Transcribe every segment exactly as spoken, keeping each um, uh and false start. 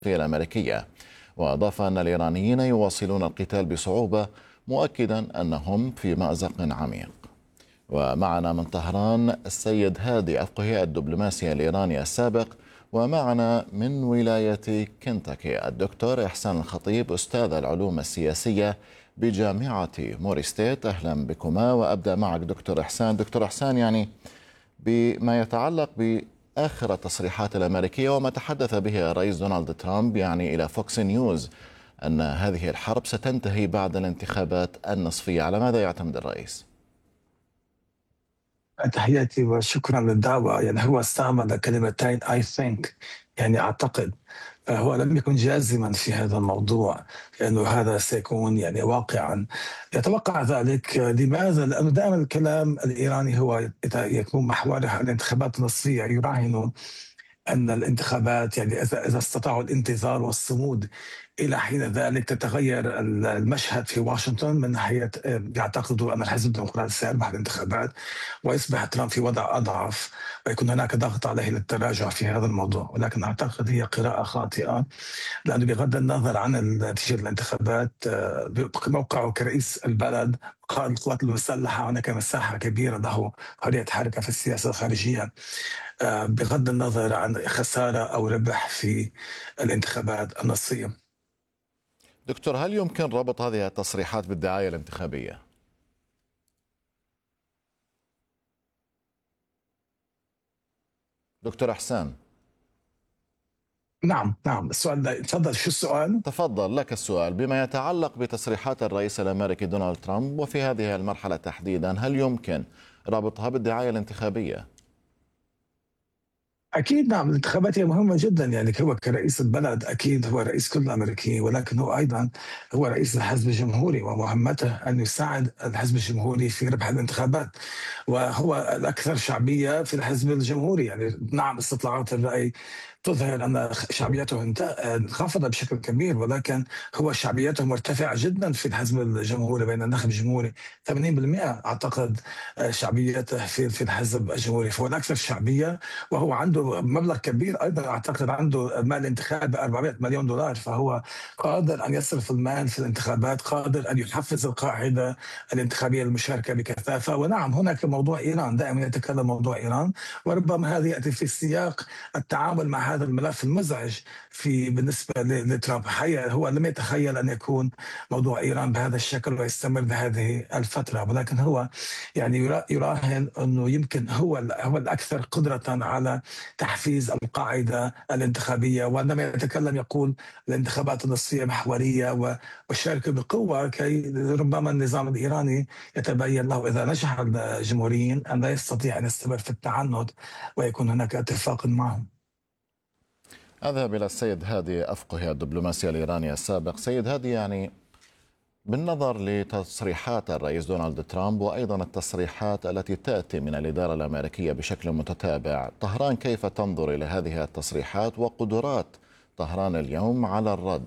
الأمريكية. وأضاف أن الإيرانيين يواصلون القتال بصعوبة، مؤكدا أنهم في مأزق عميق. ومعنا من طهران السيد هادي أفقهي الدبلوماسي الإيراني السابق، ومعنا من ولاية كنتاكي الدكتور إحسان الخطيب أستاذ العلوم السياسية بجامعة موري ستيت. أهلا بكما. وأبدأ معك دكتور إحسان. دكتور إحسان، يعني بما يتعلق بآخر التصريحات الأمريكية وما تحدث به الرئيس دونالد ترامب يعني إلى فوكس نيوز أن هذه الحرب ستنتهي بعد الانتخابات النصفية، على ماذا يعتمد الرئيس؟ تحياتي وشكرا للدعوة. يعني هو استعمل كلمتين I think، يعني أعتقد. هو لم يكن جازما في هذا الموضوع لأنه هذا سيكون يعني واقعا. يتوقع ذلك. لماذا؟ لأنه دائما الكلام الإيراني هو يكون محوره على الانتخابات النصفية. يراهن أن الانتخابات يعني إذا إذا استطاعوا الانتظار والصمود إلى حين ذلك تتغير المشهد في واشنطن من ناحية يعتقدوا أن الحزب الديمقراطي سيربح الانتخابات ويصبح ترامب في وضع أضعف ويكون هناك ضغط عليه للتراجع في هذا الموضوع. ولكن أعتقد هي قراءة خاطئة، لأنه بغض النظر عن نتيجة الانتخابات موقعه كرئيس البلد قائد القوات المسلحة هناك مساحة كبيرة له حرية حركة في السياسة الخارجية بغض النظر عن خسارة أو ربح في الانتخابات النصية. دكتور، هل يمكن ربط هذه التصريحات بالدعاية الانتخابية؟ دكتور إحسان. نعم نعم السؤال ده، تفضل. شو السؤال؟ تفضل، لك السؤال. بما يتعلق بتصريحات الرئيس الأمريكي دونالد ترامب وفي هذه المرحلة تحديدا، هل يمكن ربطها بالدعاية الانتخابية؟ أكيد نعم، الانتخابات هي مهمة جدا. يعني هو كرئيس البلد أكيد هو رئيس كل الأمريكيين، ولكن هو أيضا هو رئيس الحزب الجمهوري ومهمته أن يساعد الحزب الجمهوري في ربح الانتخابات، وهو الأكثر شعبية في الحزب الجمهوري. يعني نعم استطلاعات الرأي تظهر أن شعبيته انخفضت بشكل كبير، ولكن هو شعبيته مرتفعة جدا في الحزب الجمهوري بين النخب الجمهوري. ثمانين بالمئة أعتقد شعبيته في في الحزب الجمهوري، فهو الأكثر شعبية. وهو عنده مبلغ كبير أيضا، أعتقد عنده مال انتخابي أربعمئة مليون دولار، فهو قادر أن يصرف المال في الانتخابات، قادر أن يحفز القاعدة الانتخابية المشاركة بكثافة. ونعم هناك موضوع إيران، دائما يتكلم موضوع إيران، وربما هذا يأتي في سياق التعامل مع هذا الملف المزعج في بالنسبة لترامب. حقيقة هو لم يتخيل أن يكون موضوع إيران بهذا الشكل ويستمر بهذه الفترة، ولكن هو يعني يراهن أنه يمكن هو هو الأكثر قدرة على تحفيز القاعدة الانتخابية. وعندما يتكلم يقول الانتخابات النصفية محورية والشاركة بقوة، كي ربما النظام الإيراني يتبين له إذا نجح الجمهوريين أن لا يستطيع أن يستمر في التعنت ويكون هناك اتفاق معهم. أذهب إلى السيد هادي أفقهي الدبلوماسي الإيراني السابق. سيد هادي، يعني بالنظر لتصريحات الرئيس دونالد ترامب وأيضا التصريحات التي تأتي من الإدارة الأمريكية بشكل متتابع، طهران كيف تنظر إلى هذه التصريحات وقدرات طهران اليوم على الرد؟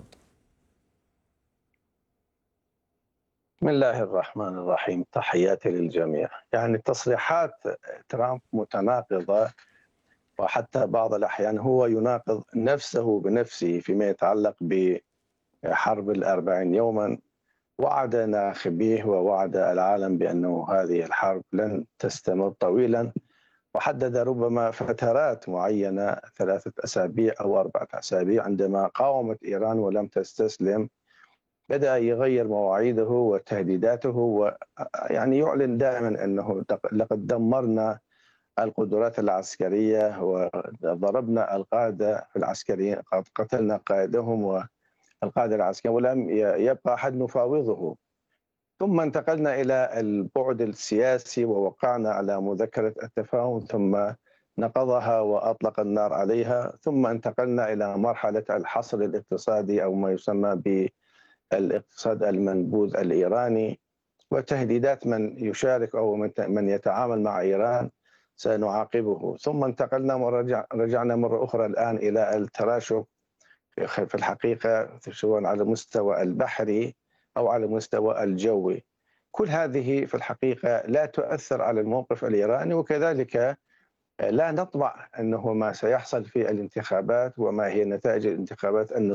بسم الله الرحمن الرحيم، تحياتي للجميع. يعني تصريحات ترامب متناقضة، وحتى بعض الأحيان هو يناقض نفسه بنفسه فيما يتعلق بحرب الأربعين يوما. وعد ناخبيه ووعد العالم بأنه هذه الحرب لن تستمر طويلا، وحدد ربما فترات معينة، ثلاثة أسابيع أو أربعة أسابيع. عندما قاومت إيران ولم تستسلم بدأ يغير مواعيده وتهديداته، ويعني يعلن دائما أنه لقد دمرنا القدرات العسكرية وضربنا القادة العسكريين، قتلنا قائدهم والقادة العسكريين ولم يبقى أحد نفاوضه. ثم انتقلنا إلى البعد السياسي ووقعنا على مذكرة التفاهم، ثم نقضها وأطلق النار عليها. ثم انتقلنا إلى مرحلة الحصر الاقتصادي أو ما يسمى بالاقتصاد المنبوذ الإيراني، وتهديدات من يشارك أو من يتعامل مع إيران سنعاقبه. ثم انتقلنا ورجع رجعنا مرة أخرى الآن إلى التراشق في الحقيقة، سواء على المستوى البحري أو على المستوى الجوي. كل هذه في الحقيقة لا تؤثر على الموقف الإيراني، وكذلك لا نطمع أنه ما سيحصل في الانتخابات وما هي نتائج الانتخابات أن